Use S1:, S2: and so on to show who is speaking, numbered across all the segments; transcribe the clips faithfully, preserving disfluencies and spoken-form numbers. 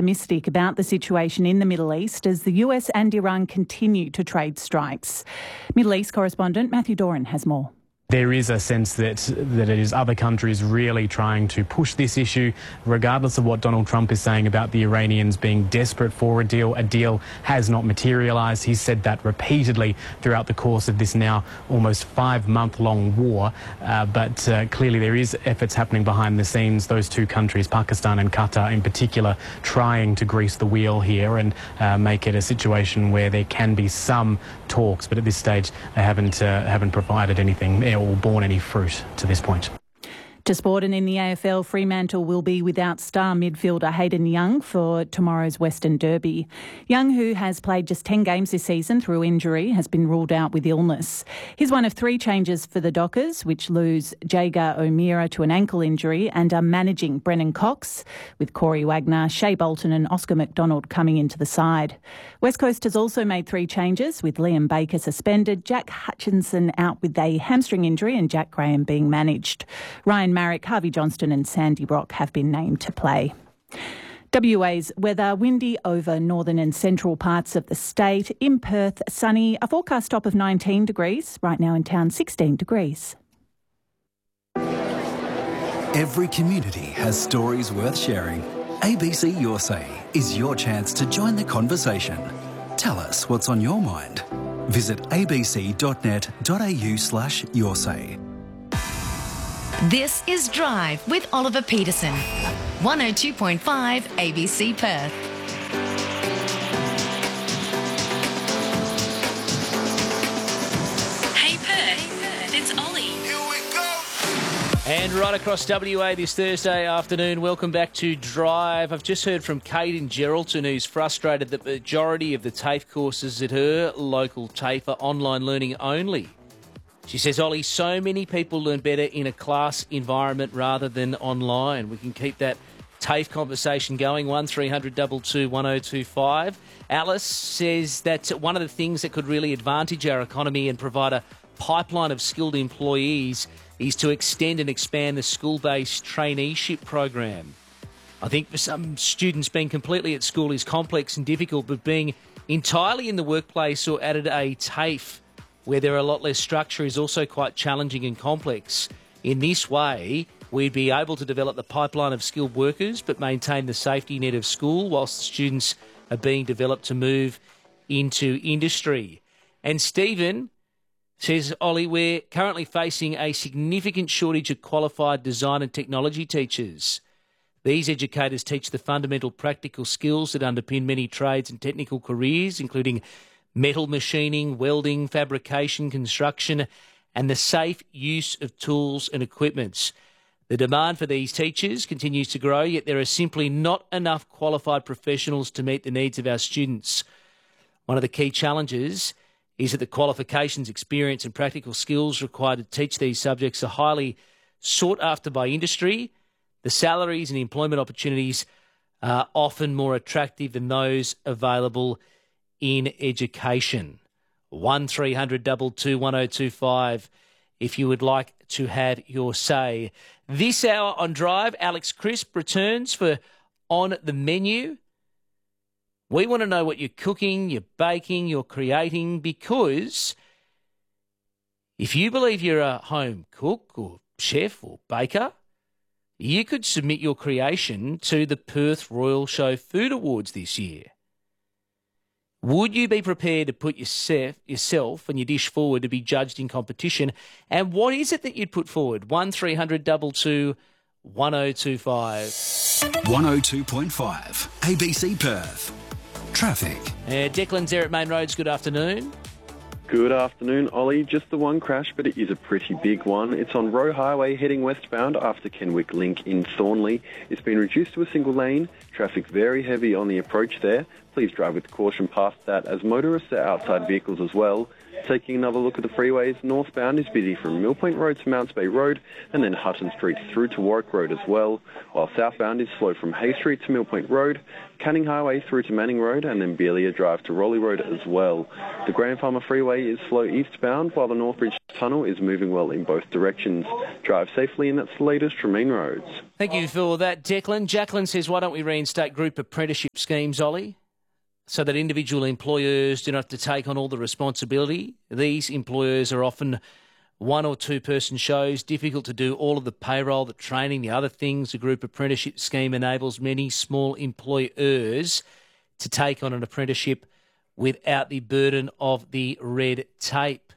S1: optimistic about the situation in the Middle East as the U S and Iran continue to trade strikes. Middle East correspondent Matthew Doran has more.
S2: There is a sense that that it is other countries really trying to push this issue, regardless of what Donald Trump is saying about the Iranians being desperate for a deal. A deal has not materialised. He's said that repeatedly throughout the course of this now almost five-month-long war. Uh, but uh, clearly there is efforts happening behind the scenes. Those two countries, Pakistan and Qatar in particular, trying to grease the wheel here and uh, make it a situation where there can be some talks. But at this stage, they haven't uh, haven't provided anything or borne any fruit to this point.
S1: To sport, and in the A F L, Fremantle will be without star midfielder Hayden Young for tomorrow's Western Derby. Young, who has played just ten games this season through injury, has been ruled out with illness. He's one of three changes for the Dockers, which lose Jager O'Meara to an ankle injury and are managing Brennan Cox, with Corey Wagner, Shea Bolton and Oscar McDonald coming into the side. West Coast has also made three changes, with Liam Baker suspended, Jack Hutchinson out with a hamstring injury and Jack Graham being managed. Ryan Marrick, Harvey Johnston and Sandy Brock have been named to play. W A's weather: windy over northern and central parts of the state. In Perth, sunny, a forecast top of nineteen degrees. Right now in town, sixteen degrees.
S3: Every community has stories worth sharing. A B C Your Say is your chance to join the conversation. Tell us what's on your mind. Visit abc.net.au slash your say.
S4: This is Drive with Oliver Peterson. one oh two point five A B C Perth.
S5: Hey Perth, it's Ollie.
S6: Here we go.
S7: And right across W A this Thursday afternoon, welcome back to Drive. I've just heard from Kate in Geraldton, who's frustrated that the majority of the TAFE courses at her local TAFE are online learning only. She says, Ollie, so many people learn better in a class environment rather than online. We can keep that TAFE conversation going. one three hundred two two one oh two five. Alice says that one of the things that could really advantage our economy and provide a pipeline of skilled employees is to extend and expand the school-based traineeship program. I think for some students, being completely at school is complex and difficult, but being entirely in the workplace or added a TAFE where there are a lot less structure is also quite challenging and complex. In this way, we'd be able to develop the pipeline of skilled workers but maintain the safety net of school whilst the students are being developed to move into industry. And Stephen says, Ollie, we're currently facing a significant shortage of qualified design and technology teachers. These educators teach the fundamental practical skills that underpin many trades and technical careers, including metal machining, welding, fabrication, construction, and the safe use of tools and equipment. The demand for these teachers continues to grow, yet there are simply not enough qualified professionals to meet the needs of our students. One of the key challenges is that the qualifications, experience and practical skills required to teach these subjects are highly sought after by industry. The salaries and employment opportunities are often more attractive than those available in education. one three hundred two two one oh two five if you would like to have your say. This hour on Drive, Alex Crisp returns for On the Menu. We want to know what you're cooking, you're baking, you're creating, because if you believe you're a home cook or chef or baker, you could submit your creation to the Perth Royal Show Food Awards this year. Would you be prepared to put yourself, yourself and your dish forward to be judged in competition? And what is it that you'd put forward? one three hundred two two one oh two five.
S3: one oh two point five A B C Perth. Traffic.
S7: Uh, Declan's there at Main Roads. Good afternoon.
S8: Good afternoon, Ollie. Just the one crash, but it is a pretty big one. It's on Roe Highway heading westbound after Kenwick Link in Thornley. It's been reduced to a single lane. Traffic very heavy on the approach there. Please drive with caution past that, as motorists are outside vehicles as well. Taking another look at the freeways, northbound is busy from Mill Point Road to Mounts Bay Road and then Hutton Street through to Warwick Road as well, while southbound is slow from Hay Street to Mill Point Road, Canning Highway through to Manning Road and then Beelia Drive to Raleigh Road as well. The Graham Farmer Freeway is slow eastbound, while the Northbridge Tunnel is moving well in both directions. Drive safely, and that's the latest from Main Roads.
S7: Thank you for that, Declan. Jacqueline says, why don't we reinstate group apprenticeship schemes, Ollie, so that individual employers do not have to take on all the responsibility? These employers are often one or two person shows, difficult to do all of the payroll, the training, the other things. A group apprenticeship scheme enables many small employers to take on an apprenticeship without the burden of the red tape.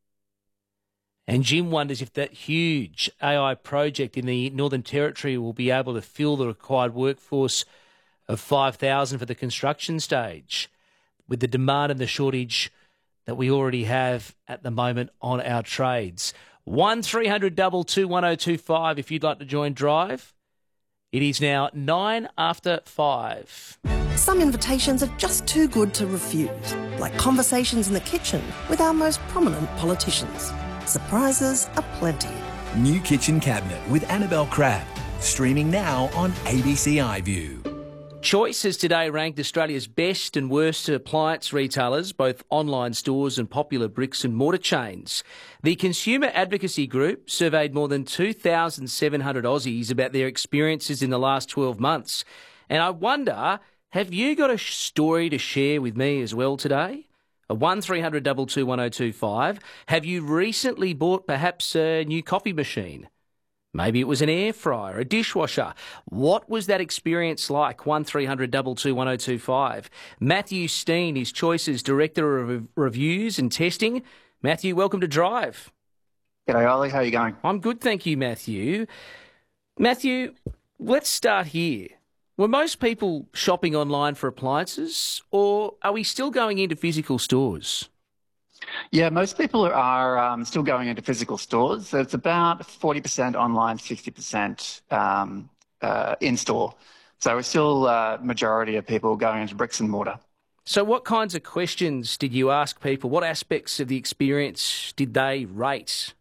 S7: And Jim wonders if that huge A I project in the Northern Territory will be able to fill the required workforce of five thousand for the construction stage, with the demand and the shortage that we already have at the moment on our trades. one three hundred two two one oh two five if you'd like to join Drive. It is now nine after five.
S9: Some invitations are just too good to refuse, like conversations in the kitchen with our most prominent politicians. Surprises aplenty.
S10: New Kitchen Cabinet with Annabelle Crabb, streaming now on A B C iView.
S7: Choice has today ranked Australia's best and worst appliance retailers, both online stores and popular bricks and mortar chains. The Consumer Advocacy Group surveyed more than two thousand seven hundred Aussies about their experiences in the last twelve months. And I wonder, have you got a story to share with me as well today? A one three hundred two two one oh two five. Have you recently bought perhaps a new coffee machine? Maybe it was an air fryer, a dishwasher. What was that experience like? one three hundred two two one oh two five. Matthew Steen is Choice's Director of Reviews and Testing. Matthew, welcome to Drive.
S11: G'day, Ollie. How are you going?
S7: I'm good, thank you, Matthew. Matthew, let's start here. Were most people shopping online for appliances, or are we still going into physical stores?
S11: Yeah, most people are um, still going into physical stores. So it's about forty percent online, sixty percent um, uh, in-store. So we're still a uh, majority of people going into bricks and mortar.
S7: So what kinds of questions did you ask people? What aspects of the experience did they rate?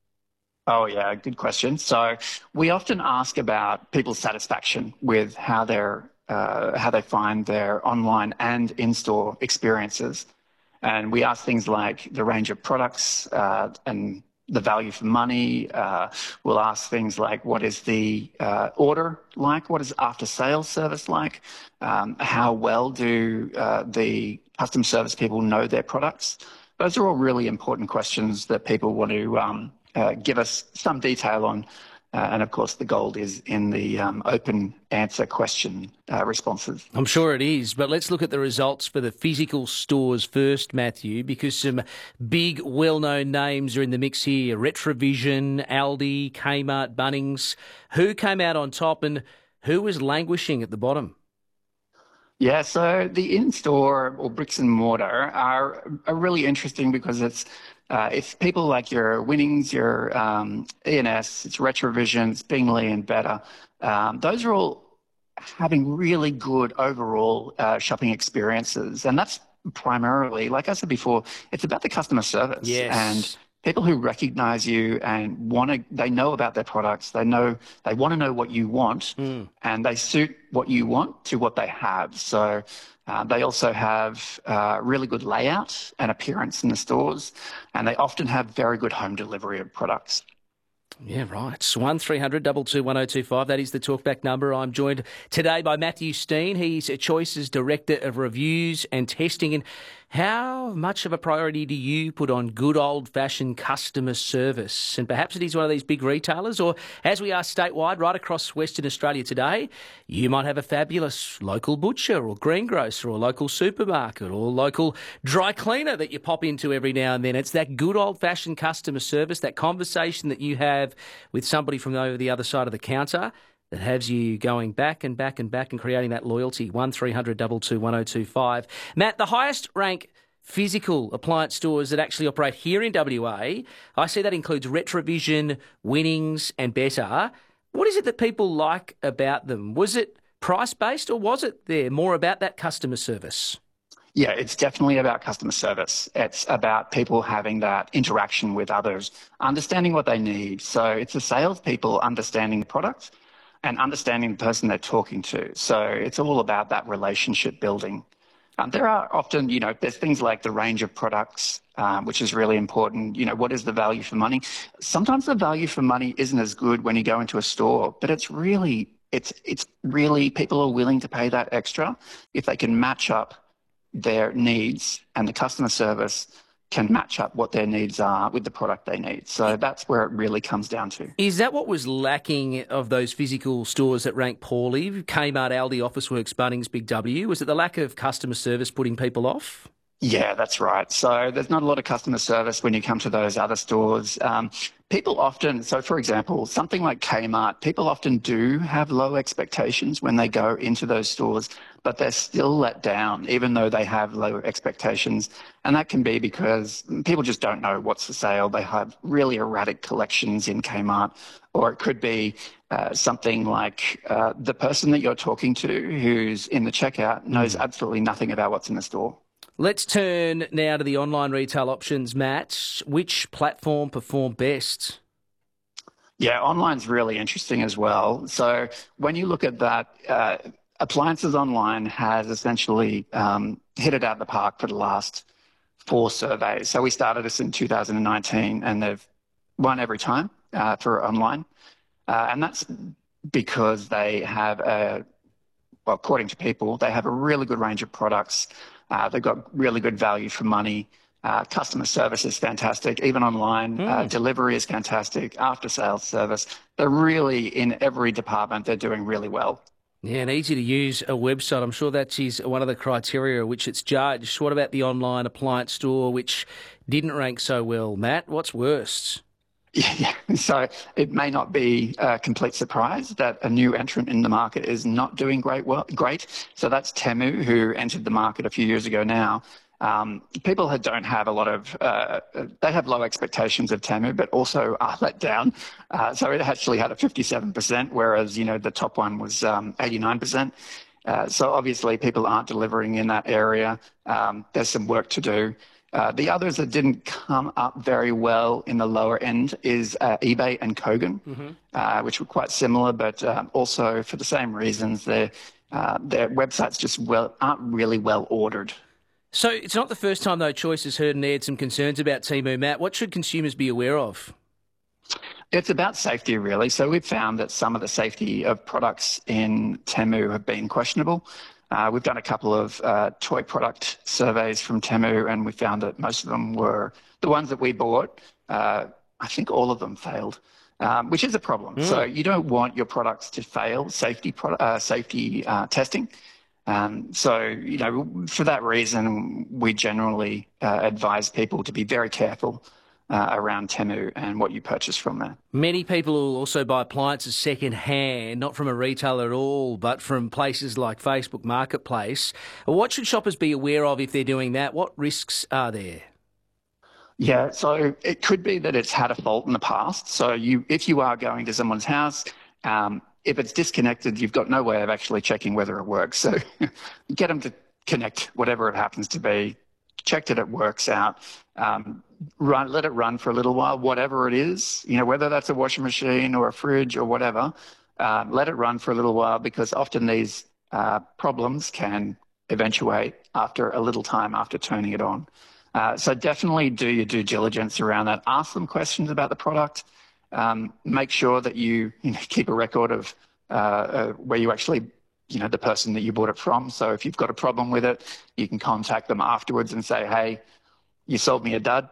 S11: Oh, yeah, good question. So we often ask about people's satisfaction with how they're uh, how they find their online and in-store experiences. And we ask things like the range of products uh, and the value for money. Uh, we'll ask things like, what is the uh, order like? What is after-sales service like? Um, how well do uh, the customer service people know their products? Those are all really important questions that people want to um, uh, give us some detail on. Uh, and, of course, the gold is in the um, open answer question uh, responses.
S7: I'm sure it is, but let's look at the results for the physical stores first, Matthew, because some big, well-known names are in the mix here. Retrovision, Aldi, Kmart, Bunnings. Who came out on top and who was languishing at the bottom?
S11: Yeah, so the in-store or bricks and mortar are, are really interesting because it's Uh, it's people like your Winnings, your um, E and S, it's Retrovision, it's Bingley and Better. Um, those are all having really good overall uh, shopping experiences. And that's primarily, like I said before, it's about the customer service.
S7: Yes.
S11: And people who recognise you and want to, they know about their products, they know, they want to know what you want mm. and they suit what you want to what they have. So Uh, they also have uh, really good layout and appearance in the stores, and they often have very good home delivery of products.
S7: Yeah, right. one three hundred two two one oh two five. That is the talkback number. I'm joined today by Matthew Steen. He's Choice's Director of Reviews and Testing. And how much of a priority do you put on good old-fashioned customer service? And perhaps it is one of these big retailers, or as we are statewide, right across Western Australia today, you might have a fabulous local butcher or greengrocer or local supermarket or local dry cleaner that you pop into every now and then. It's that good old-fashioned customer service, that conversation that you have with somebody from over the other side of the counter that has you going back and back and back and creating that loyalty. one three hundred two two one oh two five. Matt, the highest rank physical appliance stores that actually operate here in W A, I see that includes Retrovision, Winnings and Better. What is it that people like about them? Was it price-based or was it there more about that customer service?
S11: Yeah, it's definitely about customer service. It's about people having that interaction with others, understanding what they need. So it's the salespeople understanding the product and understanding the person they're talking to. So it's all about that relationship building. Um, there are often, you know, there's things like the range of products, um, which is really important. You know, what is the value for money? Sometimes the value for money isn't as good when you go into a store, but it's really, it's, it's really, people are willing to pay that extra if they can match up their needs, and the customer service can match up what their needs are with the product they need. So that's where it really comes down to.
S7: Is that what was lacking of those physical stores that ranked poorly? Kmart, Aldi, Officeworks, Bunnings, Big W. Was it the lack of customer service putting people off?
S11: Yeah, that's right. So there's not a lot of customer service when you come to those other stores. Um, people often, so for example, something like Kmart, people often do have low expectations when they go into those stores, but they're still let down even though they have low expectations. And that can be because people just don't know what's for sale. They have really erratic collections in Kmart. Or it could be uh, something like uh, the person that you're talking to who's in the checkout knows absolutely nothing about what's in the store.
S7: Let's turn now to the online retail options, Matt. Which platform performed best?
S11: Yeah, online's really interesting as well. So when you look at that, uh, Appliances Online has essentially um, hit it out of the park for the last four surveys. So we started this in two thousand nineteen, and they've won every time uh, for online. Uh, and that's because they have, a, well, according to people, they have a really good range of products. Uh, they've got really good value for money. Uh, customer service is fantastic. Even online, mm. uh, delivery is fantastic. After sales service, they're really in every department. They're doing really well.
S7: Yeah, and easy to use a website. I'm sure that is one of the criteria which it's judged. What about the online appliance store, which didn't rank so well? Matt, what's worst?
S11: Yeah, so it may not be a complete surprise that a new entrant in the market is not doing great. Well, great. So that's Temu, who entered the market a few years ago now. Um, people had, don't have a lot of, uh, they have low expectations of Temu, but also are let down. Uh, so it actually had a fifty-seven percent, whereas, you know, the top one was um, eighty-nine percent. Uh, so obviously people aren't delivering in that area. Um, there's some work to do. Uh, the others that didn't come up very well in the lower end is uh, eBay and Kogan, mm-hmm. uh, which were quite similar, but um, also for the same reasons, their, uh, their websites just well, aren't really well ordered.
S7: So it's not the first time, though, Choice has heard and aired some concerns about Temu. Matt, what should consumers be aware of?
S11: It's about safety, really. So we've found that some of the safety of products in Temu have been questionable. Uh, we've done a couple of uh, toy product surveys from Temu, and we found that most of them were the ones that we bought. Uh, I think all of them failed, um, which is a problem. Mm. So you don't want your products to fail safety pro- uh, safety uh, testing. Um, so, you know, for that reason, we generally uh, advise people to be very careful uh, around Temu and what you purchase from there.
S7: Many people will also buy appliances second-hand, not from a retailer at all, but from places like Facebook Marketplace. What should shoppers be aware of if they're doing that? What risks are there?
S11: Yeah, so it could be that it's had a fault in the past. So you, if you are going to someone's house, um, if it's disconnected, you've got no way of actually checking whether it works. So get them to connect whatever it happens to be, check that it works out, um, run, let it run for a little while, whatever it is, you know, whether that's a washing machine or a fridge or whatever, uh, let it run for a little while, because often these uh, problems can eventuate after a little time after turning it on. Uh, so definitely do your due diligence around that. Ask them questions about the product. Um, make sure that you, you know, keep a record of uh, uh, where you actually, you know, the person that you bought it from. So if you've got a problem with it, you can contact them afterwards and say, hey, you sold me a dud.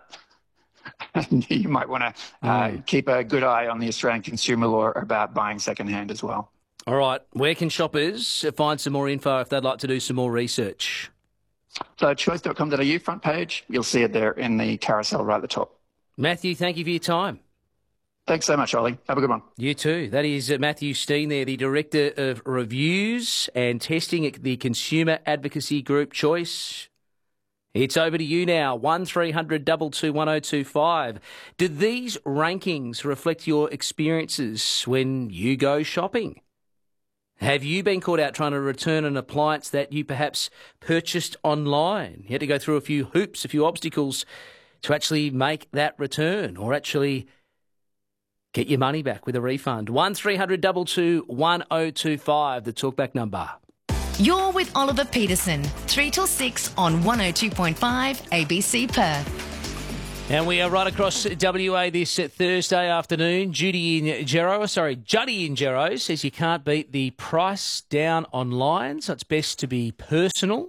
S11: And you might want to uh, mm. keep a good eye on the Australian consumer law about buying secondhand as well.
S7: All right. Where can shoppers find some more info if they'd like to do some more research?
S11: So choice dot com dot a u front page, you'll see it there in the carousel right at the top.
S7: Matthew, thank you for your time.
S11: Thanks so much, Ollie. Have a good one.
S7: You too. That is Matthew Steen there, the Director of Reviews and Testing at the consumer advocacy group Choice. It's over to you now, one three hundred two two one oh two five. Do these rankings reflect your experiences when you go shopping? Have you been caught out trying to return an appliance that you perhaps purchased online? You had to go through a few hoops, a few obstacles to actually make that return or actually get your money back with a refund. one three hundred two two one oh two five, the talkback number.
S4: You're with Oliver Peterson, three till six on one oh two point five A B C Perth.
S7: And we are right across W A this Thursday afternoon. Judy in Gero, sorry, Juddy in Gero says you can't beat the price down online, so it's best to be personal.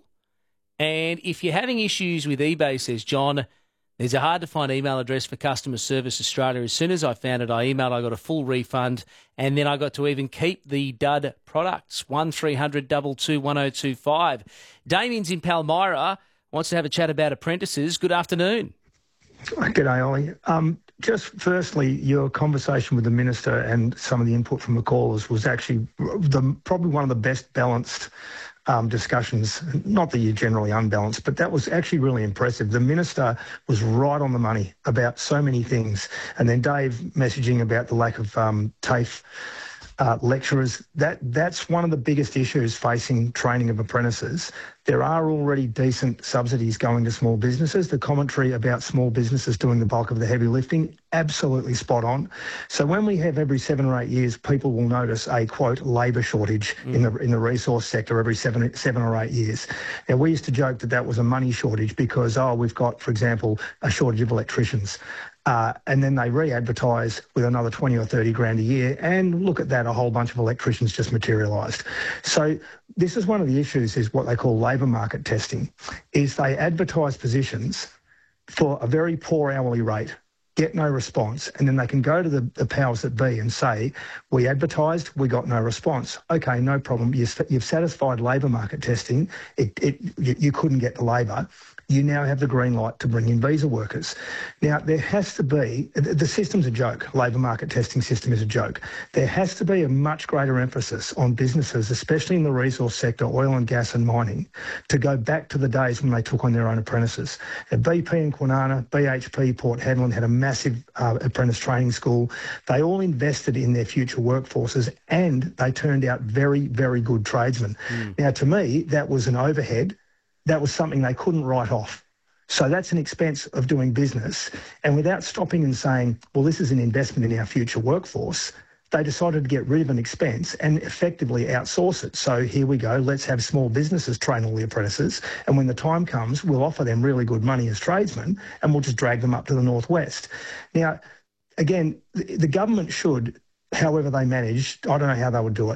S7: And if you're having issues with eBay, says John, there's a hard-to-find email address for Customer Service Australia. As soon as I found it, I emailed, I got a full refund, and then I got to even keep the dud products. one three hundred two two one oh two five. Damien's in Palmyra, wants to have a chat about apprentices. Good afternoon.
S12: G'day, Ollie. Um, just firstly, your conversation with the Minister and some of the input from the callers was actually the, probably one of the best balanced um, discussions. Not that you're generally unbalanced, but that was actually really impressive. The Minister was right on the money about so many things. And then Dave messaging about the lack of um, TAFE uh, lecturers. That That's one of the biggest issues facing training of apprentices. There are already decent subsidies going to small businesses. The commentary about small businesses doing the bulk of the heavy lifting, absolutely spot on. So when we have every seven or eight years, people will notice a, quote, labour shortage mm. in the in the resource sector every seven, seven or eight years. Now, we used to joke that that was a money shortage because, oh, we've got, for example, a shortage of electricians. Uh, and then they re-advertise with another twenty or thirty grand a year, and look at that, a whole bunch of electricians just materialised. So this is one of the issues, is what they call labour market testing, is they advertise positions for a very poor hourly rate, get no response, and then they can go to the, the powers that be and say, we advertised, we got no response. Okay, no problem. You, you've satisfied labour market testing. It, it, you, you couldn't get the labour. You now have the green light to bring in visa workers. Now, there has to be, the system's a joke, labour market testing system is a joke. There has to be a much greater emphasis on businesses, especially in the resource sector, oil and gas and mining, to go back to the days when they took on their own apprentices. At B P in Kwinana, B H P, Port Hedland had a massive uh, apprentice training school. They all invested in their future workforces and they turned out very, very good tradesmen. Mm. Now, to me, that was an overhead. That was something they couldn't write off. So that's an expense of doing business. And without stopping and saying, well, this is an investment in our future workforce, they decided to get rid of an expense and effectively outsource it. So here we go, let's have small businesses train all the apprentices. And when the time comes, we'll offer them really good money as tradesmen and we'll just drag them up to the northwest. Now, again, the government should, however they manage, I don't know how they would do it,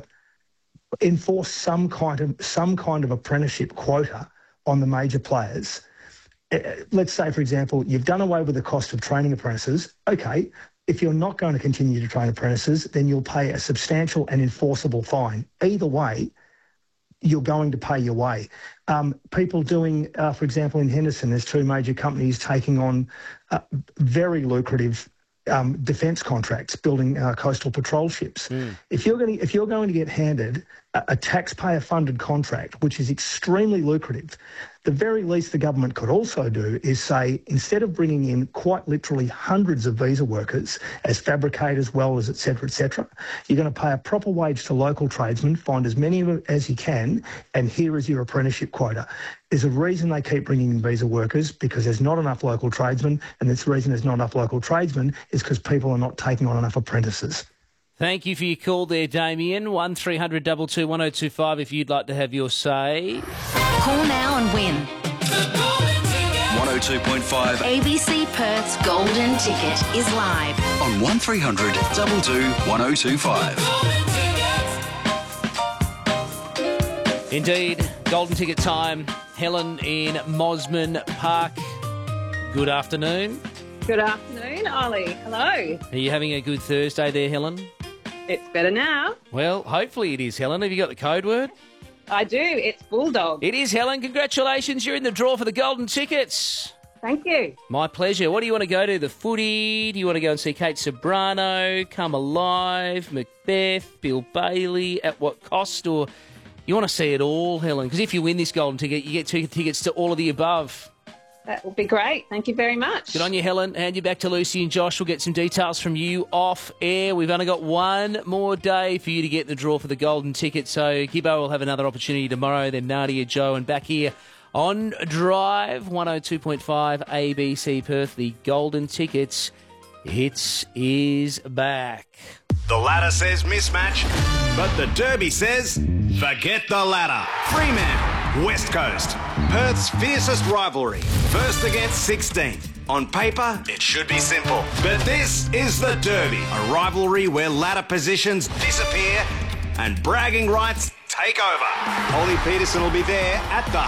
S12: enforce some kind of some kind of apprenticeship quota on the major players. Let's say, for example, you've done away with the cost of training apprentices. Okay, if you're not going to continue to train apprentices, then you'll pay a substantial and enforceable fine. Either way, you're going to pay your way. Um, people doing, uh, for example, in Henderson, there's two major companies taking on uh, very lucrative um, defence contracts, building uh, coastal patrol ships. Mm. If you're going to, if you're going to get handed a, a taxpayer-funded contract, which is extremely lucrative, the very least the government could also do is say, instead of bringing in quite literally hundreds of visa workers as fabricators, welders, et cetera, et cetera, you're going to pay a proper wage to local tradesmen, find as many of them as you can, and here is your apprenticeship quota. There's a reason they keep bringing in visa workers, because there's not enough local tradesmen, and the reason there's not enough local tradesmen is because people are not taking on enough apprentices.
S7: Thank you for your call there, Damien. one three hundred two two one oh two five if you'd like to have your say.
S4: Call now and win.
S3: one oh two point five
S4: A B C Perth's Golden Ticket is live
S3: on one three hundred two two one oh two five.
S7: Indeed, Golden Ticket time. Helen in Mosman Park. Good afternoon.
S13: Good afternoon, Ollie. Hello.
S7: Are you having a good Thursday there, Helen?
S13: It's better now.
S7: Well, hopefully it is, Helen. Have you got the code word?
S13: I do. It's Bulldog.
S7: It is, Helen. Congratulations. You're in the draw for the Golden Tickets.
S13: Thank you.
S7: My pleasure. What do you want to go to? The footy? Do you want to go and see Kate Sobrano, Come Alive, Macbeth, Bill Bailey, At What Cost? Or you want to see it all, Helen? Because if you win this Golden Ticket, you get two tickets to all of the above.
S13: That will be great. Thank you very much.
S7: Good on you, Helen. Hand you back to Lucy and Josh. We'll get some details from you off air. We've only got one more day for you to get in the draw for the golden ticket. So Gibbo will have another opportunity tomorrow. Then Nadia, Joe, and back here on Drive one oh two point five A B C Perth. The golden tickets. Hits is back.
S14: The ladder says mismatch, but the Derby says forget the ladder. Fremantle, West Coast, Perth's fiercest rivalry. First against sixteenth. On paper, it should be simple. But this is the Derby, a rivalry where ladder positions disappear and bragging rights take over. Ollie Peterson will be there at the